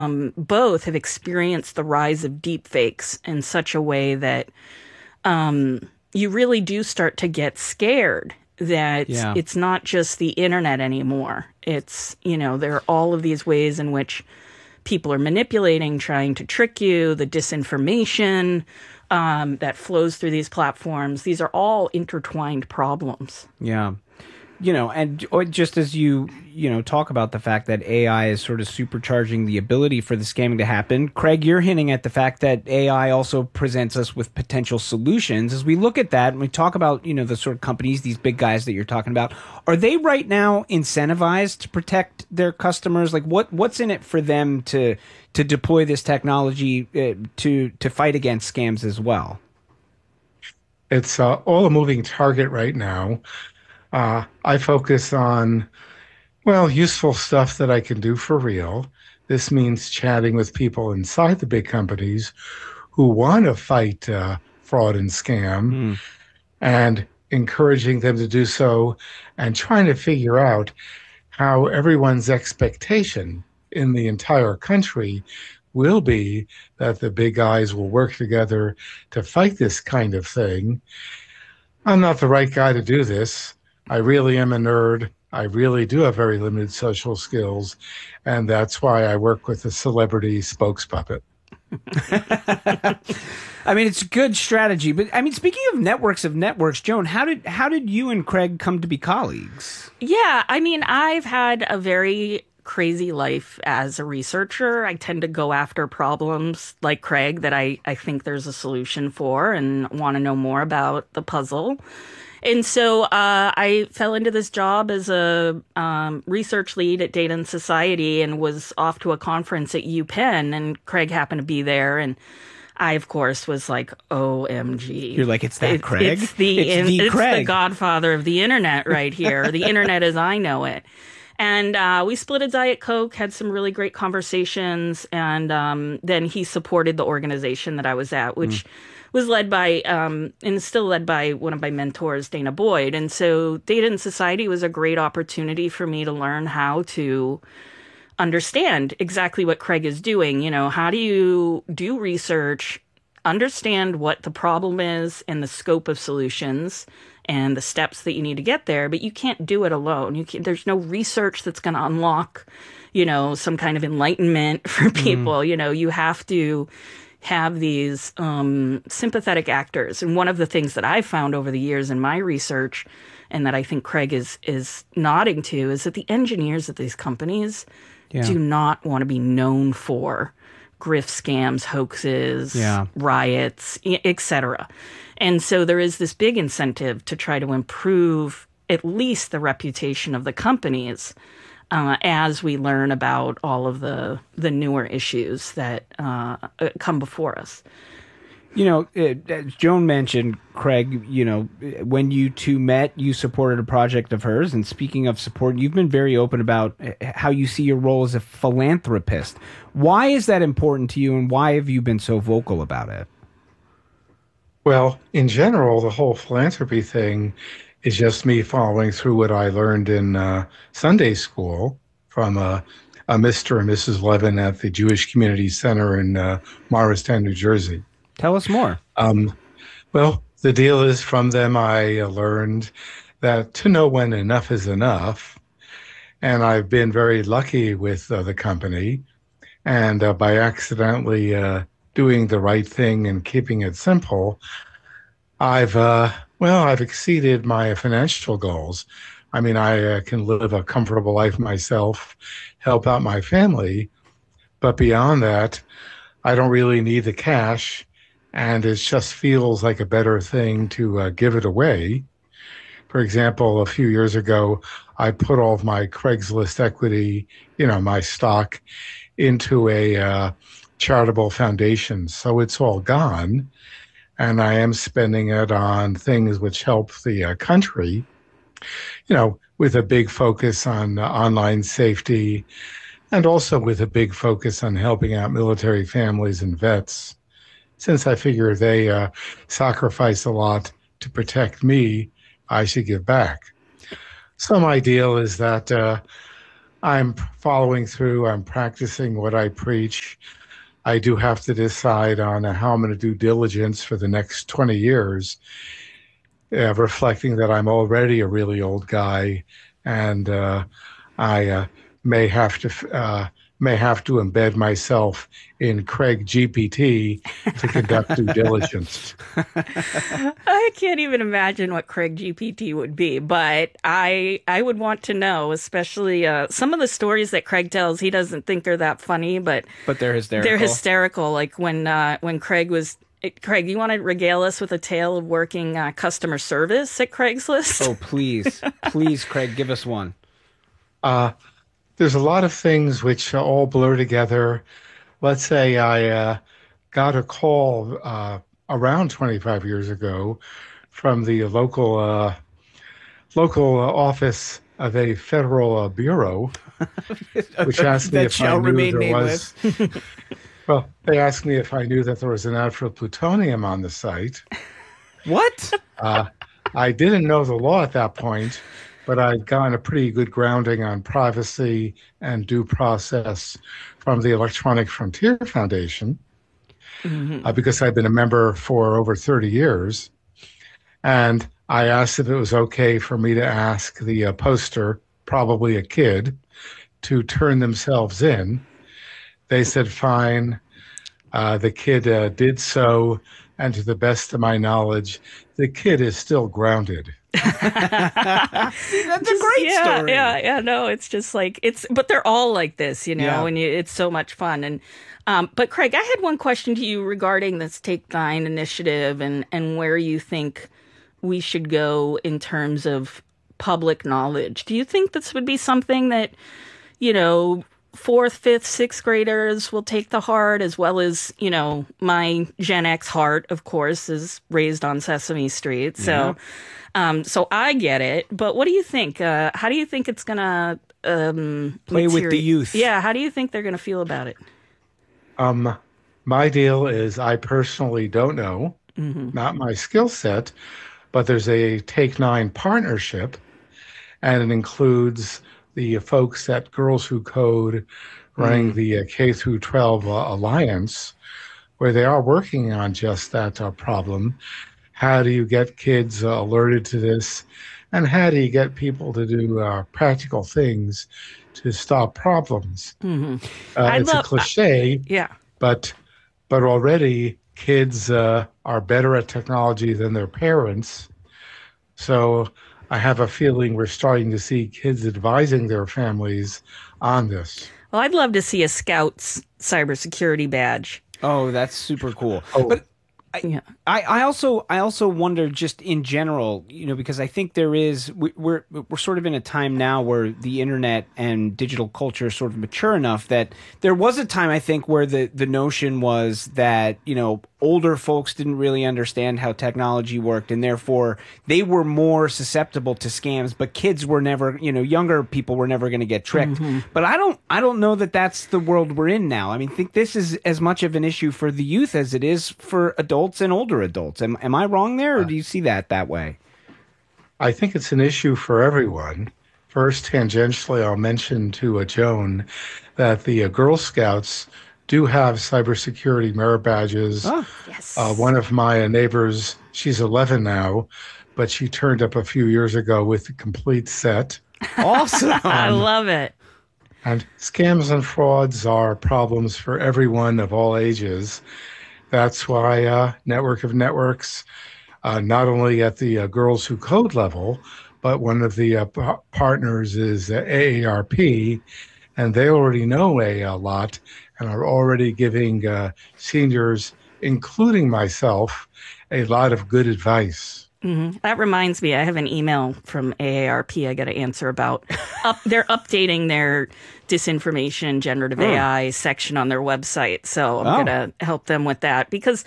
both have experienced the rise of deepfakes in such a way that you really do start to get scared that Yeah. it's not just the internet anymore. It's, there are all of these ways in which people are manipulating, trying to trick you, the disinformation that flows through these platforms. These are all intertwined problems. Yeah. And just as talk about the fact that AI is sort of supercharging the ability for the scamming to happen, Craig, you're hinting at the fact that AI also presents us with potential solutions. As we look at that and we talk about, the sort of companies, these big guys that you're talking about, are they right now incentivized to protect their customers? Like what's in it for them to deploy this technology to fight against scams as well? It's all a moving target right now. I focus on, well, useful stuff that I can do for real. This means chatting with people inside the big companies who want to fight fraud and scam Mm, and encouraging them to do so and trying to figure out how everyone's expectation in the entire country will be that the big guys will work together to fight this kind of thing. I'm not the right guy to do this. I really am a nerd. I really do have very limited social skills, and that's why I work with a celebrity spokespuppet. I mean, it's a good strategy, but I mean, speaking of networks, Joan, how did you and Craig come to be colleagues? Yeah, I mean, I've had a very crazy life as a researcher. I tend to go after problems like Craig that I think there's a solution for and want to know more about the puzzle. And so I fell into this job as a research lead at Data and Society and was off to a conference at UPenn, and Craig happened to be there. And I, of course, was like, OMG. You're like, it's that Craig? It's the Craig. godfather of the internet right here, the internet as I know it. And we split a Diet Coke, had some really great conversations, and then he supported the organization that I was at, which was led by, and is still led by one of my mentors, Dana Boyd. And so Data and Society was a great opportunity for me to learn how to understand exactly what Craig is doing. How do you do research, understand what the problem is and the scope of solutions and the steps that you need to get there, but you can't do it alone. There's no research that's going to unlock, some kind of enlightenment for people. You have to have these sympathetic actors. And one of the things that I've found over the years in my research, and that I think Craig is nodding to, is that the engineers at these companies do not want to be known for grift scams, hoaxes, riots, etc. And so there is this big incentive to try to improve at least the reputation of the companies as we learn about all of the newer issues that come before us. As Joan mentioned, Craig, when you two met, you supported a project of hers. And speaking of support, you've been very open about how you see your role as a philanthropist. Why is that important to you, and why have you been so vocal about it? Well, in general, the whole philanthropy thing is just me following through what I learned in Sunday school from a Mr. and Mrs. Levin at the Jewish Community Center in Morristown, New Jersey. Tell us more. Well, the deal is from them I learned that to know when enough is enough. And I've been very lucky with the company. And by accidentally doing the right thing and keeping it simple, I've exceeded my financial goals. I mean, I can live a comfortable life myself, help out my family. But beyond that, I don't really need the cash. And it just feels like a better thing to give it away. For example, a few years ago, I put all of my Craigslist equity, my stock, into a charitable foundation. So it's all gone. And I am spending it on things which help the country, with a big focus on online safety and also with a big focus on helping out military families and vets. Since I figure they sacrifice a lot to protect me, I should give back. So my deal is that I'm following through. I'm practicing what I preach. I do have to decide on how I'm going to do diligence for the next 20 years, reflecting that I'm already a really old guy, and I may have to may have to embed myself in Craig GPT to conduct due diligence. I can't even imagine what Craig GPT would be, but I would want to know, especially some of the stories that Craig tells. He doesn't think they're that funny, but they're hysterical. They're hysterical. Like when Craig was. Craig, you want to regale us with a tale of working customer service at Craigslist? Oh, please. Please, Craig, give us one. There's a lot of things which all blur together. Let's say I got a call around 25 years ago from the local office of a federal bureau, which asked me if I knew there was. Well, they asked me if I knew that there was an ad for plutonium on the site. What? I didn't know the law at that point, but I'd gotten a pretty good grounding on privacy and due process from the Electronic Frontier Foundation, because I've been a member for over 30 years. And I asked if it was okay for me to ask the poster, probably a kid, to turn themselves in. They said, fine. The kid did so. And to the best of my knowledge, the kid is still grounded. That's a great story. Yeah. No, it's just like but they're all like this, and it's so much fun. And but Craig, I had one question to you regarding this Take 9 initiative and where you think we should go in terms of public knowledge. Do you think this would be something that, fourth, fifth, sixth graders will take to heart, as well as, my Gen X heart, of course, is raised on Sesame Street. So, so I get it. But what do you think? How do you think it's going to play with the youth? Yeah. How do you think they're going to feel about it? My deal is I personally don't know, not my skill set, but there's a Take 9 partnership, and it includes the folks at Girls Who Code running the K through 12 Alliance, where they are working on just that problem. How do you get kids alerted to this? And how do you get people to do practical things to stop problems? It's a cliche, but already kids are better at technology than their parents. So I have a feeling we're starting to see kids advising their families on this. Well, I'd love to see a Scouts cybersecurity badge. Oh, that's super cool. But I also wonder, just in general, because I think we're sort of in a time now where the internet and digital culture is sort of mature enough that there was a time, I think, where the notion was that, older folks didn't really understand how technology worked, and therefore they were more susceptible to scams, but kids were never, younger people were never going to get tricked. But I don't know that that's the world we're in now. I mean, I think this is as much of an issue for the youth as it is for adults and older adults. Am I wrong there, or do you see that way? I think it's an issue for everyone. First, tangentially, I'll mention to Joan that the Girl Scouts do have cybersecurity merit badges. Oh, yes. One of my neighbors, she's 11 now, but she turned up a few years ago with the complete set. Awesome. I love it. And scams and frauds are problems for everyone of all ages. That's why Network of Networks, not only at the Girls Who Code level, but one of the partners is AARP, and they already know a lot and are already giving seniors, including myself, a lot of good advice. That reminds me, I have an email from AARP I got to answer about. They're updating their disinformation, generative AI section on their website. So I'm going to help them with that, because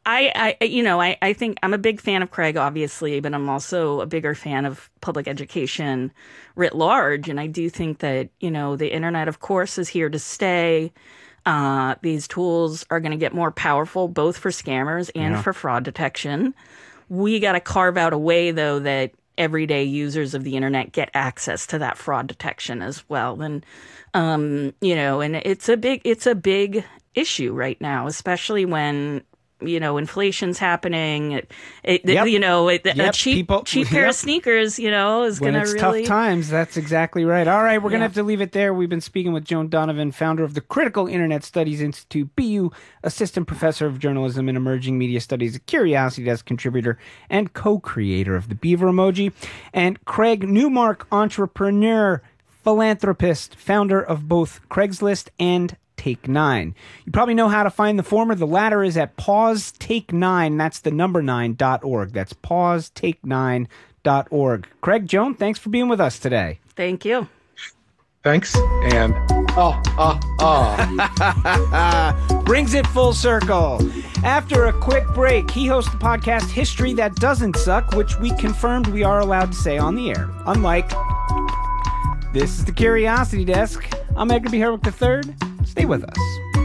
I think I'm a big fan of Craig, obviously, but I'm also a bigger fan of public education writ large. And I do think that, the internet, of course, is here to stay. These tools are going to get more powerful, both for scammers and for fraud detection. We got to carve out a way, though, that everyday users of the internet get access to that fraud detection as well. And, and it's a big issue right now, especially when, inflation's happening. A cheap pair of sneakers, is going to really... tough times, that's exactly right. All right, we're going to have to leave it there. We've been speaking with Joan Donovan, founder of the Critical Internet Studies Institute, BU Assistant Professor of Journalism and Emerging Media Studies, a Curiosity Desk contributor, and co-creator of the Beaver emoji, and Craig Newmark, entrepreneur, philanthropist, founder of both Craigslist and Take 9. You probably know how to find the former. The latter is at pausetake9. That's the number 9.org. That's pausetake9.org. Craig, Joan, thanks for being with us today. Thank you. Thanks. And brings it full circle. After a quick break, he hosts the podcast History That Doesn't Suck, which we confirmed we are allowed to say on the air. Unlike, this is the Curiosity Desk. I'm Edgar B. Herwick III. Stay with us.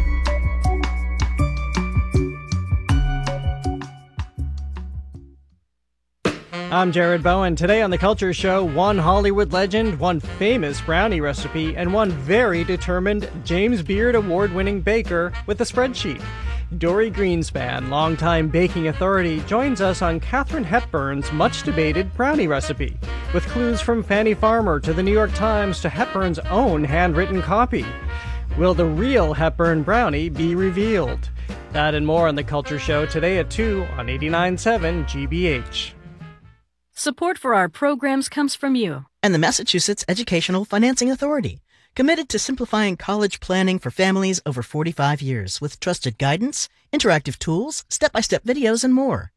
I'm Jared Bowen. Today on The Culture Show, one Hollywood legend, one famous brownie recipe, and one very determined James Beard award-winning baker with a spreadsheet. Dory Greenspan, longtime baking authority, joins us on Katharine Hepburn's much-debated brownie recipe, with clues from Fannie Farmer to the New York Times to Hepburn's own handwritten copy. Will the real Hepburn brownie be revealed? That and more on The Culture Show today at 2 on 89.7 GBH. Support for our programs comes from you and the Massachusetts Educational Financing Authority, committed to simplifying college planning for families over 45 years with trusted guidance, interactive tools, step-by-step videos, and more.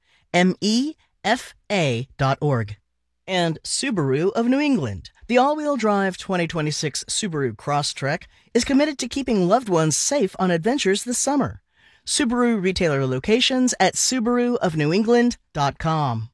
MEFA.org. And Subaru of New England. The all-wheel drive 2026 Subaru Crosstrek is committed to keeping loved ones safe on adventures this summer. Subaru retailer locations at SubaruofNewEngland.com.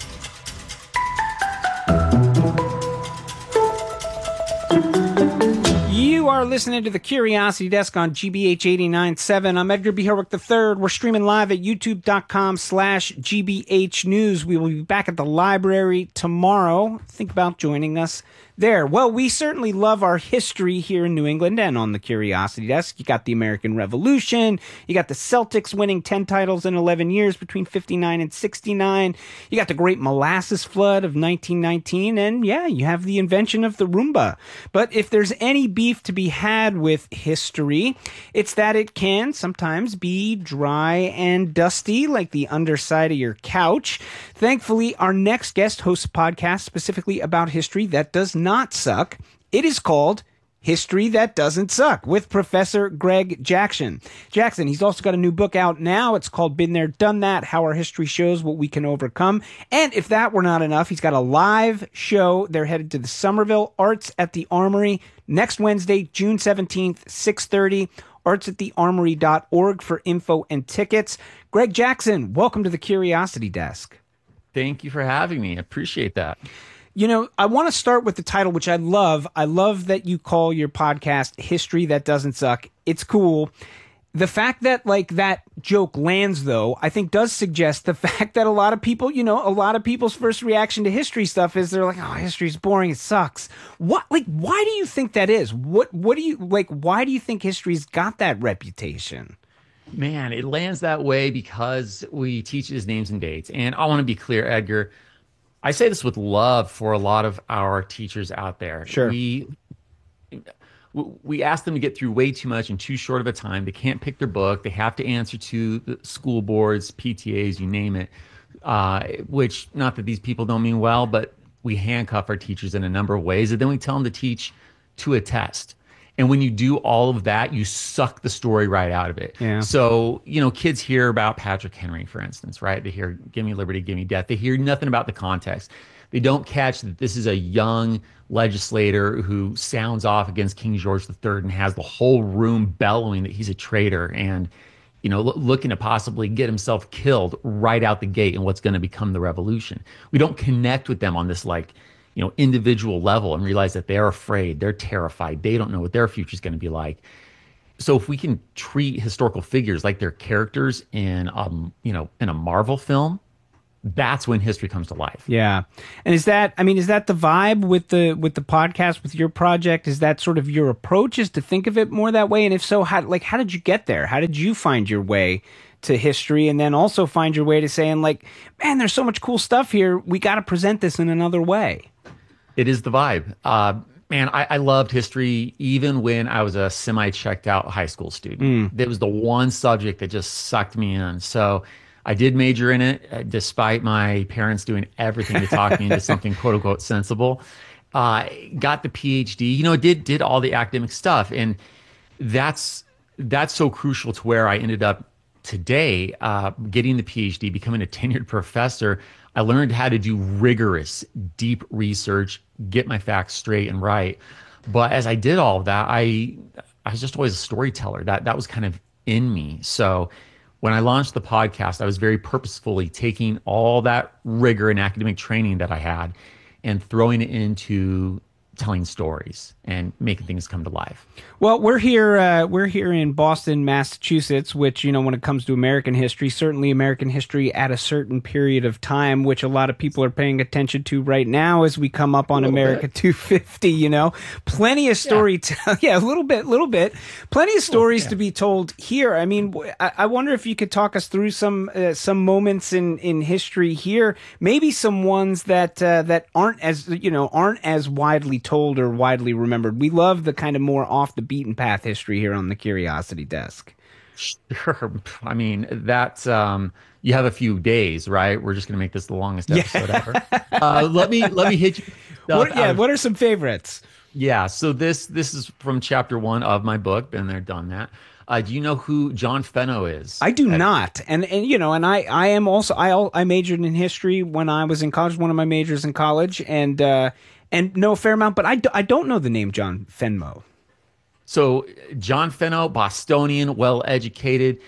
You are listening to the Curiosity Desk on GBH 89.7. I'm Edgar B. Herwick III. We're streaming live at youtube.com/GBH News. We will be back at the library tomorrow. Think about joining us there. Well, we certainly love our history here in New England and on the Curiosity Desk. You got the American Revolution. You got the Celtics winning 10 titles in 11 years between 59 and 69. You got the Great Molasses Flood of 1919. And yeah, you have the invention of the Roomba. But if there's any beef to be had with history, it's that it can sometimes be dry and dusty, like the underside of your couch. Thankfully, our next guest hosts a podcast specifically about history that does not suck. It is called History That Doesn't Suck with Professor Greg Jackson. He's also got a new book out now. It's called Been There, Done That, How Our History Shows What We Can Overcome. And if that were not enough, he's got a live show. They're headed to the Somerville Arts at the Armory next Wednesday, June 17th, 6:30. artsatthearmory.org for info and tickets. Greg Jackson, welcome to the Curiosity Desk. Thank you for having me. I appreciate that. You know, I want to start with the title, which I love. I love that you call your podcast History That Doesn't Suck. It's cool. The fact that, like, that joke lands, though, I think does suggest the fact that a lot of people, a lot of people's first reaction to history stuff is they're like, oh, history's boring. It sucks. Why do you think that is? Why do you think history's got that reputation? Man, it lands that way because we teach his names and dates. And I want to be clear, Edgar, I say this with love for a lot of our teachers out there. Sure. We ask them to get through way too much in too short of a time. They can't pick their book. They have to answer to the school boards, PTAs, you name it, which, not that these people don't mean well, but we handcuff our teachers in a number of ways. And then we tell them to teach to a test. And when you do all of that, you suck the story right out of it. Yeah. So, kids hear about Patrick Henry, for instance, right? They hear, give me liberty, give me death. They hear nothing about the context. They don't catch that this is a young legislator who sounds off against King George III and has the whole room bellowing that he's a traitor and, looking to possibly get himself killed right out the gate in what's going to become the revolution. We don't connect with them on this, individual level and realize that they're afraid, they're terrified, they don't know what their future is going to be like. So if we can treat historical figures like they're characters in a Marvel film, that's when history comes to life. Yeah. And is that the vibe with the podcast, with your project? Is that sort of your approach, is to think of it more that way? And if so, how did you get there? How did you find your way to history, and then also find your way to saying, like, man, there's so much cool stuff here, we got to present this in another way? It is the vibe. Man, I loved history even when I was a semi-checked out high school student. It was the one subject that just sucked me in. So I did major in it, despite my parents doing everything to talk me into something quote unquote sensible. Got the PhD, did all the academic stuff. And that's so crucial to where I ended up today, getting the PhD, becoming a tenured professor. I learned how to do rigorous, deep research, get my facts straight and right. But as I did all of that, I was just always a storyteller. That was kind of in me. So when I launched the podcast, I was very purposefully taking all that rigor and academic training that I had and throwing it into telling stories and making things come to life. Well, we're here in Boston, Massachusetts, which, when it comes to American history, certainly American history at a certain period of time, which a lot of people are paying attention to right now as we come up on America 250, plenty of storytelling. Yeah, a little bit. Plenty of stories to be told here. I mean, I wonder if you could talk us through some moments in history here, maybe some ones that aren't as widely told or widely remembered. We love the kind of more off the beaten path history here on the Curiosity Desk. Sure. I mean, that's you have a few days, right? We're just going to make this the longest episode ever. Let me hit you. What are some favorites? Yeah. So this is from chapter 1 of my book. Been there, done that. Do you know who John Fenno is? I do not. And I am also, I majored in history when I was in college, one of my majors in college, and know a fair amount, but I don't know the name John Fenno. So John Fenno, Bostonian, well-educated,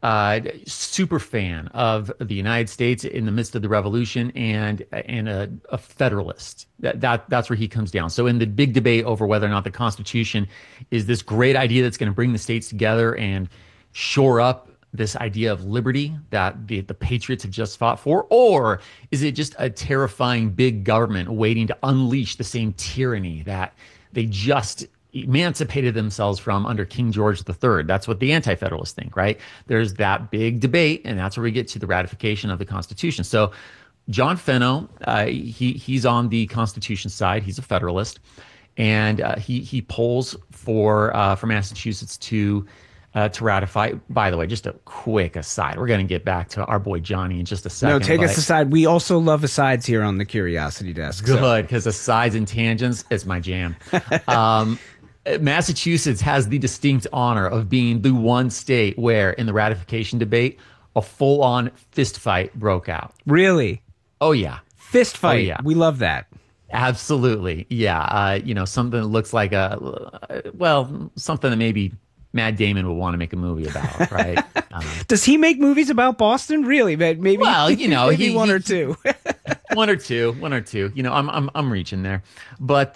super fan of the United States in the midst of the Revolution, and a Federalist. That's where he comes down. So in the big debate over whether or not the Constitution is this great idea that's going to bring the states together and shore up this idea of liberty that the patriots have just fought for, or is it just a terrifying big government waiting to unleash the same tyranny that they just emancipated themselves from under King George III? That's what the anti-federalists think, right? There's that big debate, and that's where we get to the ratification of the Constitution. So John Fenno, he's on the Constitution side. He's a Federalist, and he polls for Massachusetts to ratify. By the way, just a quick aside, we're going to get back to our boy Johnny in just a second. No, take us aside. We also love asides here on the Curiosity Desk. Good, because asides and tangents is my jam. Massachusetts has the distinct honor of being the one state where, in the ratification debate, a full-on fist fight broke out. Really? Oh, yeah. Fist fight. Oh, yeah. We love that. Absolutely. Yeah. Something that looks like something that maybe Matt Damon would want to make a movie about, right? Does he make movies about Boston? Really? Maybe. Well, maybe one or two. one or two. I'm reaching there, but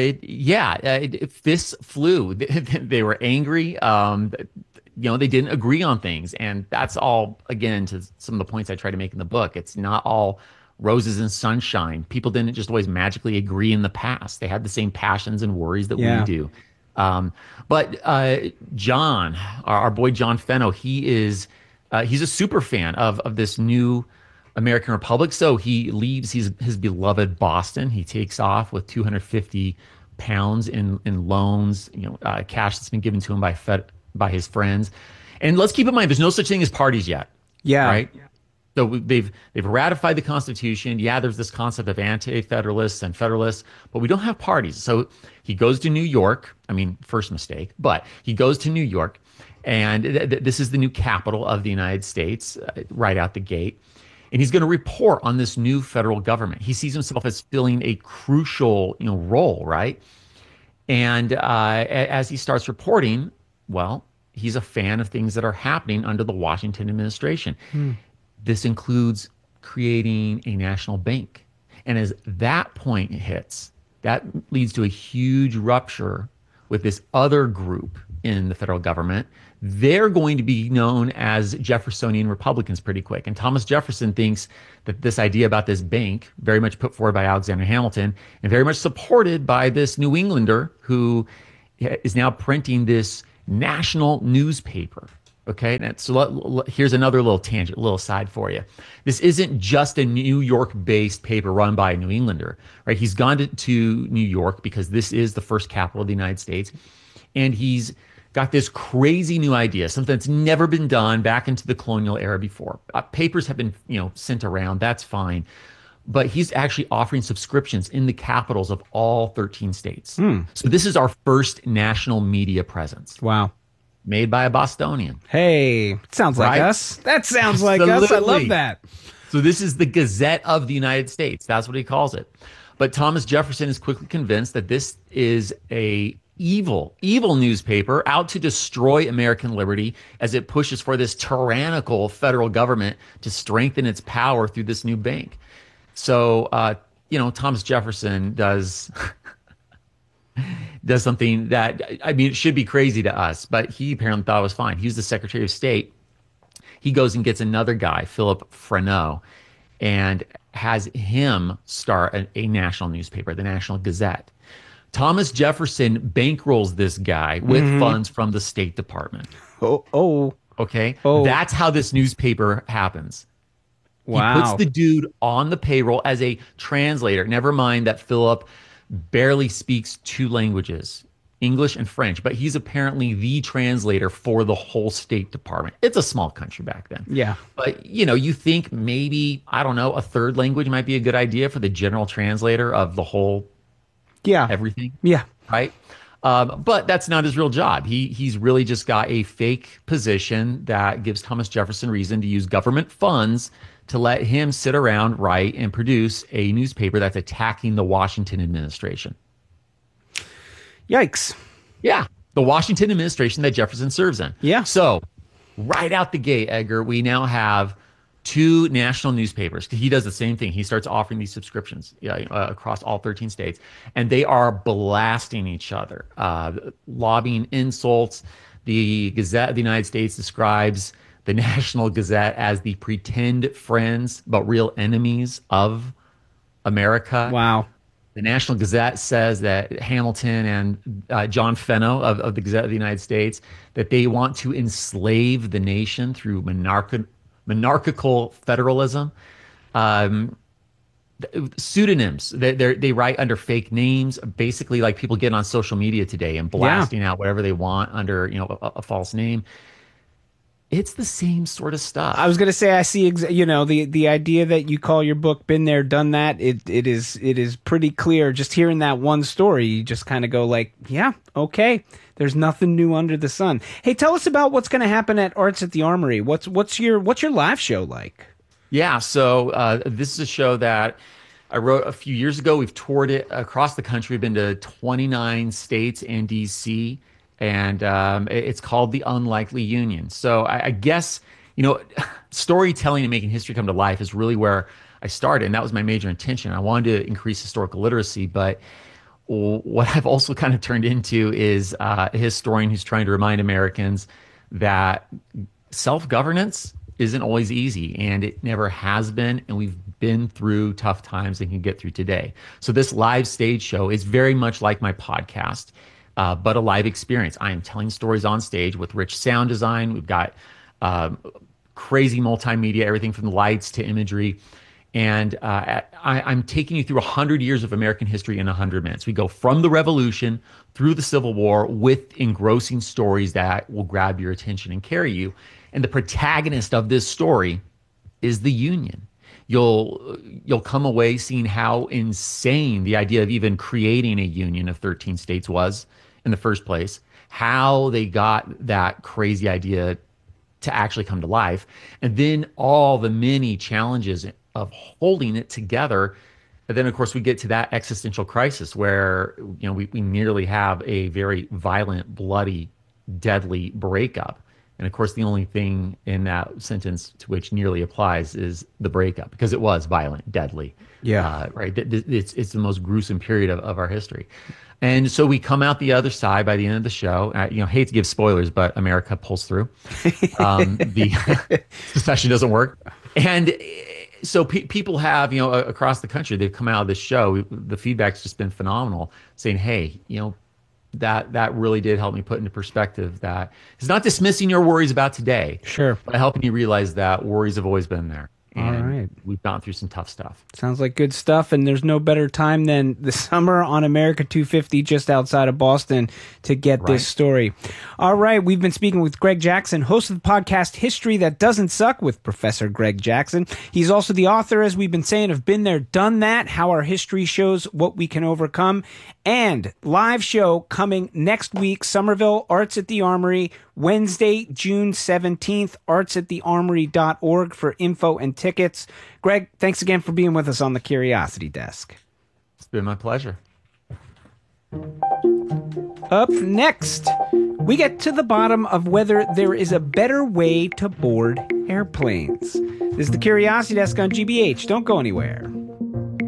fists flew. They were angry. They didn't agree on things, and that's all, again, to some of the points I try to make in the book. It's not all roses and sunshine. People didn't just always magically agree in the past. They had the same passions and worries that we do. But John, our boy John Fenno, he's a super fan of this new American Republic. So he leaves his beloved Boston. He takes off with 250 pounds in loans, cash that's been given to him by his friends. And let's keep in mind, there's no such thing as parties yet. Yeah. Right. So they've ratified the Constitution. Yeah, there's this concept of anti-federalists and federalists, but we don't have parties. So he goes to New York. I mean, first mistake, but he goes to New York, and this is the new capital of the United States right out the gate. And he's going to report on this new federal government. He sees himself as filling a crucial role, right? And as he starts reporting, well, he's a fan of things that are happening under the Washington administration. This includes creating a national bank. And as that point hits, that leads to a huge rupture with this other group in the federal government, they're going to be known as Jeffersonian Republicans pretty quick. And Thomas Jefferson thinks that this idea about this bank, very much put forward by Alexander Hamilton and very much supported by this New Englander who is now printing this national newspaper. Okay, so here's another little tangent, a little aside for you. This isn't just a New York-based paper run by a New Englander, right? He's gone to New York because this is the first capital of the United States, and he's got this crazy new idea, something that's never been done back into the colonial era before. Papers have been, sent around. That's fine, but he's actually offering subscriptions in the capitals of all 13 states. So this is our first national media presence. Wow. Made by a Bostonian. Hey, sounds like us. That sounds like us. I love that. So this is the Gazette of the United States. That's what he calls it. But Thomas Jefferson is quickly convinced that this is a evil newspaper out to destroy American liberty as it pushes for this tyrannical federal government to strengthen its power through this new bank. So, Thomas Jefferson does something that, it should be crazy to us, but he apparently thought it was fine. He was the Secretary of State. He goes and gets another guy, Philip Freneau, and has him start a national newspaper, the National Gazette. Thomas Jefferson bankrolls this guy with funds from the State Department. Okay? That's how this newspaper happens. Wow. He puts the dude on the payroll as a translator. Never mind that Philip barely speaks two languages, English and French, but he's apparently the translator for the whole State Department. It's a small country back then. Yeah. But, you think maybe, a third language might be a good idea for the general translator of the whole everything. Yeah. Right? But that's not his real job. He's really just got a fake position that gives Thomas Jefferson reason to use government funds to let him sit around, write, and produce a newspaper that's attacking the Washington administration. Yikes. Yeah. The Washington administration that Jefferson serves in. Yeah. So right out the gate, Edgar, we now have two national newspapers. He does the same thing. He starts offering these subscriptions across all 13 states, and they are blasting each other, lobbying insults. The Gazette of the United States describes the National Gazette as the pretend friends but real enemies of America. Wow. The National Gazette says that Hamilton and John Fenno of the Gazette of the United States, that they want to enslave the nation through monarchical federalism. Pseudonyms. They write under fake names, basically like people get on social media today and blasting out whatever they want under a false name. It's the same sort of stuff. I was going to say, I see, the idea that you call your book "Been There, Done That." It is pretty clear. Just hearing that one story, you just kind of go like, yeah, okay. There's nothing new under the sun. Hey, tell us about what's going to happen at Arts at the Armory. What's your live show like? Yeah, so this is a show that I wrote a few years ago. We've toured it across the country. We've been to 29 states and D.C., and it's called The Unlikely Union. So I guess, storytelling and making history come to life is really where I started, and that was my major intention. I wanted to increase historical literacy, but what I've also kind of turned into is a historian who's trying to remind Americans that self-governance isn't always easy, and it never has been, and we've been through tough times and can get through today. So this live stage show is very much like my podcast, but a live experience. I am telling stories on stage with rich sound design. We've got crazy multimedia, everything from the lights to imagery. And I'm taking you through 100 years of American history in 100 minutes. We go from the Revolution through the Civil War with engrossing stories that will grab your attention and carry you. And the protagonist of this story is the Union. You'll come away seeing how insane the idea of even creating a union of 13 states was in the first place, how they got that crazy idea to actually come to life, and then all the many challenges of holding it together. And then, of course, we get to that existential crisis where we nearly have a very violent, bloody, deadly breakup And of course, the only thing in that sentence to which nearly applies is the breakup, because it was violent, deadly. Yeah. Right. It's the most gruesome period of our history. And so we come out the other side by the end of the show. Hate to give spoilers, but America pulls through. The secession doesn't work. And so people have, across the country, they've come out of this show. The feedback's just been phenomenal, saying, hey, that really did help me put into perspective that it's not dismissing your worries about today. Sure. But helping you realize that worries have always been there. And all right. We've gone through some tough stuff. Sounds like good stuff, and there's no better time than the summer on America 250 just outside of Boston to get this story. All right, we've been speaking with Greg Jackson, host of the podcast History That Doesn't Suck with Professor Greg Jackson. He's also the author, as we've been saying, of Been There, Done That, How Our History Shows What We Can Overcome, and live show coming next week, Somerville Arts at the Armory, Wednesday, June 17th, artsatthearmory.org for info and tickets. Greg, thanks again for being with us on the Curiosity Desk. It's been my pleasure. Up next, we get to the bottom of whether there is a better way to board airplanes. This is the Curiosity Desk on GBH. Don't go anywhere.